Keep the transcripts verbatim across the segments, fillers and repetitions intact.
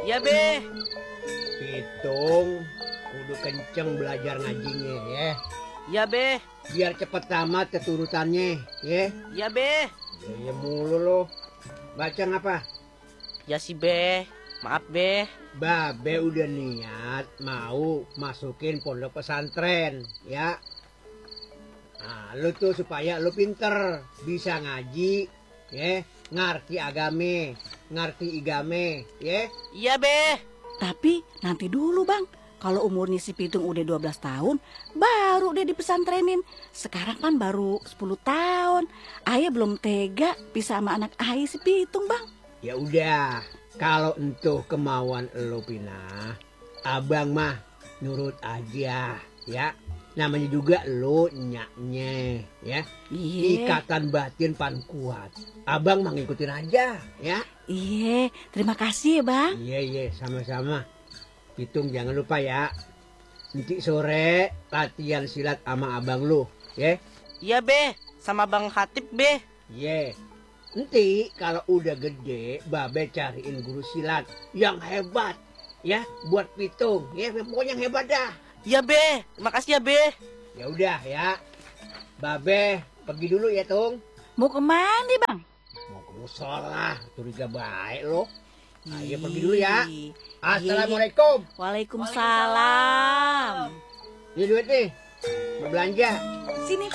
Ya be. Pitung, kudu kenceng belajar ngajinya ya. Ya be. Biar cepet tamat keturutannya ya. Ya be. Ya, ya mulu lo. Baca ngapa? Ya si be. Maaf be. Babe udah niat mau masukin pondok pesantren ya. Nah, lu tuh supaya lu pinter, bisa ngaji, ya, ngerti agame, ngerti igame, ya. Iya be. Tapi nanti dulu bang, kalau umurnya si Pitung udah dua belas tahun, baru dia dipesantrenin. Sekarang kan baru sepuluh tahun. Ayah belum tega pisah sama anak ayah si Pitung bang. Ya udah, kalau entuh kemauan lo Pina, abang mah nurut aja, ya. Namanya juga lo nyaknya, ya. Iya. Ikatan batin pan kuat. Abang mah ngikutin aja, ya. Iya, terima kasih ya bang. Iya, iya, sama-sama. Pitung jangan lupa ya. Nanti sore latihan silat sama abang lo, ya. Iya be. Sama Bang Hatip be. Iya. Nanti kalau udah gede, Babe cariin guru silat yang hebat, ya, buat Pitung, ya, pokoknya yang hebat dah. Iya be. Makasih ya be. Ya udah ya, Babe pergi dulu ya Tung. Mau kemana bang? Mau ke musola, curiga baik lo. Ayo pergi dulu ya. Assalamualaikum. Waalaikumsalam. Ini duit nih, mau belanja. Sini.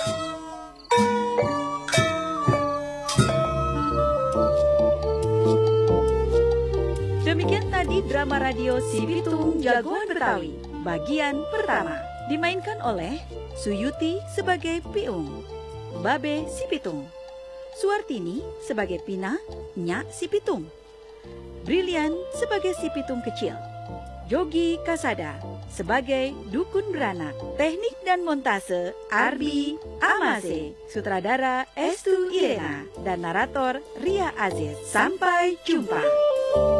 Demikian tadi drama radio Si Pitung Jagoan Betawi bagian pertama, dimainkan oleh Suyuti sebagai Piung, Babe si Pitung, Suartini sebagai Pina, Nyak si Pitung, Brilian sebagai si Pitung kecil, Jogi Kasada sebagai Dukun Beranak, teknik dan montase Arbi Amase, sutradara Estu Irena, dan narator Ria Aziz. Sampai jumpa.